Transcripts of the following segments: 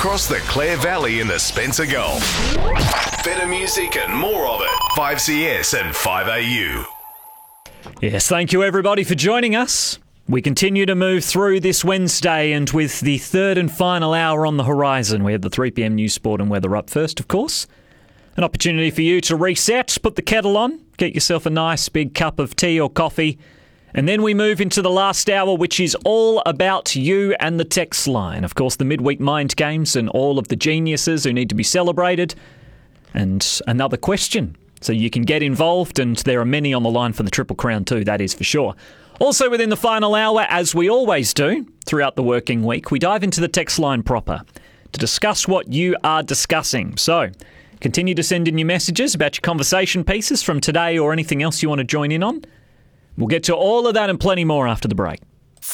across the Clare Valley in the Spencer Gulf. Better music and more of it. 5CS and 5AU. Yes, thank you everybody for joining us. We continue to move through this Wednesday, and with the third and final hour on the horizon, we have the 3pm news, sport and weather up first, of course. An opportunity for you to reset, put the kettle on, get yourself a nice big cup of tea or coffee, and then we move into the last hour, which is all about you and the text line. Of course, the midweek mind games and all of the geniuses who need to be celebrated, and another question. So you can get involved, and there are many on the line for the Triple Crown too, that is for sure. Also within the final hour, as we always do throughout the working week, we dive into the text line proper to discuss what you are discussing. So continue to send in your messages about your conversation pieces from today or anything else you want to join in on. We'll get to all of that and plenty more after the break.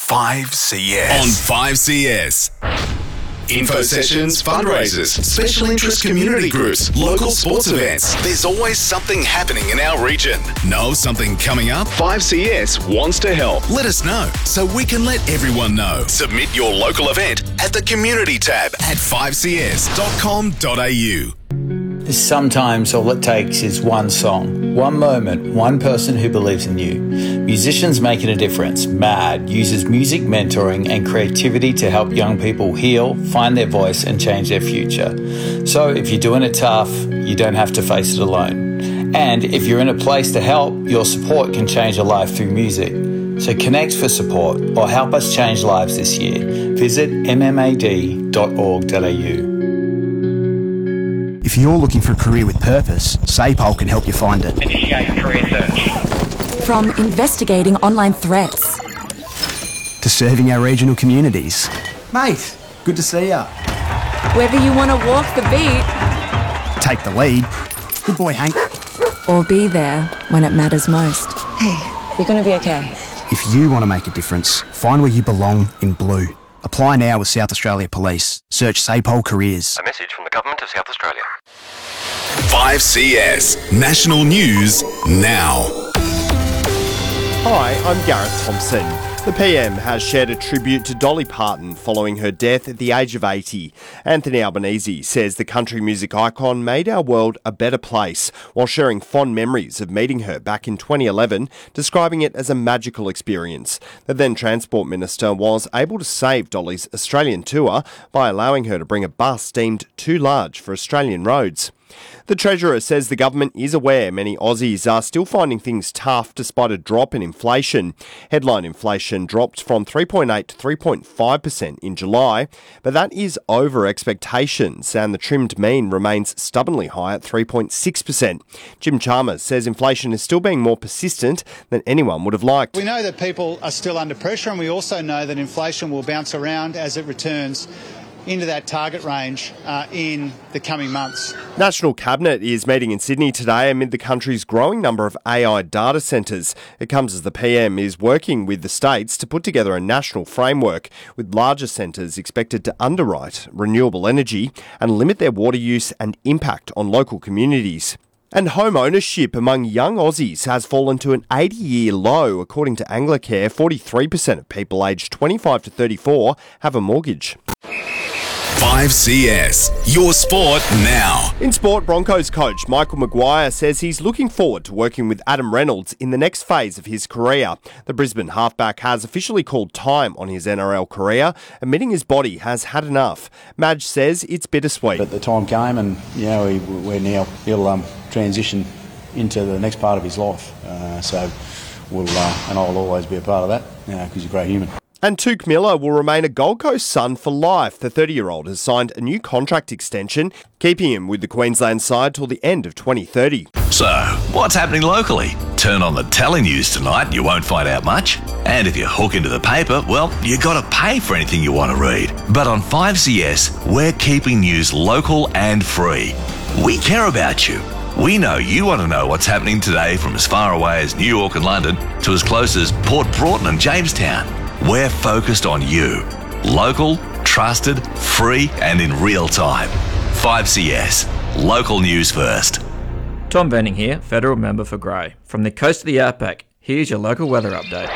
5CS. On 5CS. Info sessions, fundraisers, special interest community groups, local sports events. There's always something happening in our region. Know something coming up? 5CS wants to help. Let us know so we can let everyone know. Submit your local event at the community tab at 5cs.com.au. Sometimes all it takes is one song, one moment, one person who believes in you. Musicians Making a Difference, MAD, uses music mentoring and creativity to help young people heal, find their voice and change their future. So if you're doing it tough, you don't have to face it alone. And if you're in a place to help, your support can change a life through music. So connect for support or help us change lives this year. Visit mmad.org.au. If you're looking for a career with purpose, SAPOL can help you find it. Initiate career search. From investigating online threats to serving our regional communities. Mate, good to see ya. Whether you want to walk the beat, take the lead. Good boy, Hank. Or be there when it matters most. Hey, you're going to be okay. If you want to make a difference, find where you belong in blue. Apply now with South Australia Police. Search SAPOL Careers. A message from the Government of South Australia. 5CS National News Now. Hi, I'm Gareth Thompson. The PM has shared a tribute to Dolly Parton following her death at the age of 80. Anthony Albanese says the country music icon made our world a better place, while sharing fond memories of meeting her back in 2011, describing it as a magical experience. The then Transport Minister was able to save Dolly's Australian tour by allowing her to bring a bus deemed too large for Australian roads. The Treasurer says the government is aware many Aussies are still finding things tough despite a drop in inflation. Headline inflation dropped from 3.8 to 3.5% in July, but that is over expectations, and the trimmed mean remains stubbornly high at 3.6%. Jim Chalmers says inflation is still being more persistent than anyone would have liked. We know that people are still under pressure, and we also know that inflation will bounce around as it returns into that target range in the coming months. National Cabinet is meeting in Sydney today amid the country's growing number of AI data centres. It comes as the PM is working with the states to put together a national framework, with larger centres expected to underwrite renewable energy and limit their water use and impact on local communities. And home ownership among young Aussies has fallen to an 80-year low. According to Anglicare, 43% of people aged 25 to 34 have a mortgage. 5CS, your sport now. In sport, Broncos coach Michael Maguire says he's looking forward to working with Adam Reynolds in the next phase of his career. The Brisbane halfback has officially called time on his NRL career, admitting his body has had enough. Madge says it's bittersweet. But the time came, and we're now he'll transition into the next part of his life. So we'll and I'll always be a part of that because he's a great human. And Tuke Miller will remain a Gold Coast Sun for life. The 30-year-old has signed a new contract extension, keeping him with the Queensland side till the end of 2030. So, what's happening locally? Turn on the telenews tonight and you won't find out much. And if you hook into the paper, well, you got to pay for anything you want to read. But on 5CS, we're keeping news local and free. We care about you. We know you want to know what's happening today from as far away as New York and London to as close as Port Broughton and Jamestown. We're focused on you. Local, trusted, free and in real time. 5CS. Local news first. Tom Benning here, Federal Member for Grey. From the coast of the Outback, here's your local weather update.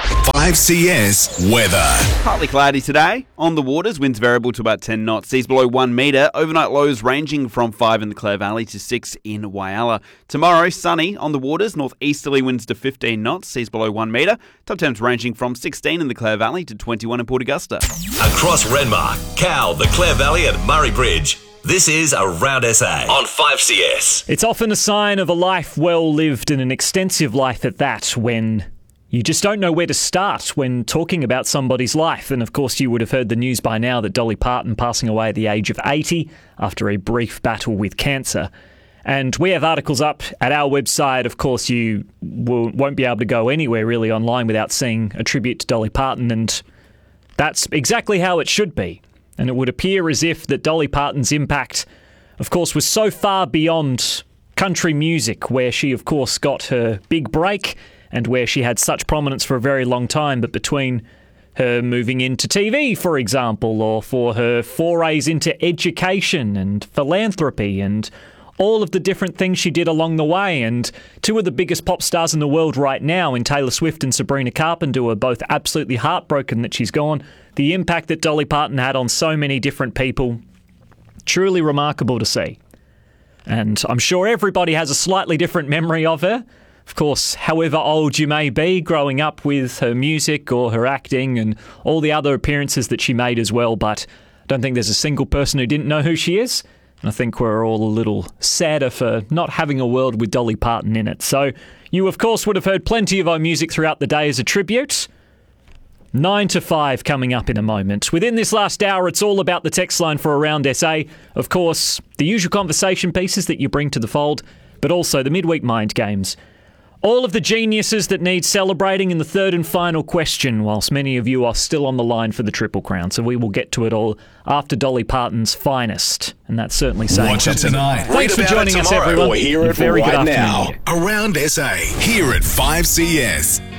5CS weather. Partly cloudy today. On the waters, winds variable to about 10 knots. Seas below 1 metre. Overnight lows ranging from 5 in the Clare Valley to 6 in Whyalla. Tomorrow, sunny. On the waters, northeasterly winds to 15 knots. Seas below 1 metre. Top temps ranging from 16 in the Clare Valley to 21 in Port Augusta. Across Renmark, Cowell, the Clare Valley and Murray Bridge. This is Around SA on 5CS. It's often a sign of a life well lived and an extensive life at that when you just don't know where to start when talking about somebody's life. And of course, you would have heard the news by now that Dolly Parton passing away at the age of 80 after a brief battle with cancer. And we have articles up at our website. Of course, you won't be able to go anywhere really online without seeing a tribute to Dolly Parton. And that's exactly how it should be. And it would appear as if that Dolly Parton's impact, of course, was so far beyond country music, where she, of course, got her big break and where she had such prominence for a very long time. But between her moving into TV, for example, or for her forays into education and philanthropy and all of the different things she did along the way, and two of the biggest pop stars in the world right now in Taylor Swift and Sabrina Carpenter are both absolutely heartbroken that she's gone. The impact that Dolly Parton had on so many different people, truly remarkable to see. And I'm sure everybody has a slightly different memory of her. Of course, however old you may be, growing up with her music or her acting and all the other appearances that she made as well, but I don't think there's a single person who didn't know who she is. And I think we're all a little sadder for not having a world with Dolly Parton in it. So you, of course, would have heard plenty of our music throughout the day as a tribute. 9 to 5 coming up in a moment. Within this last hour, it's all about the text line for Around SA. Of course, the usual conversation pieces that you bring to the fold, but also the midweek mind games. All of the geniuses that need celebrating in the third and final question, whilst many of you are still on the line for the Triple Crown. So we will get to it all after Dolly Parton's finest. And that's certainly saying Watch it tonight. Thanks for joining us, everyone. Or hear it Very right good now. afternoon. Around SA, here at 5CS.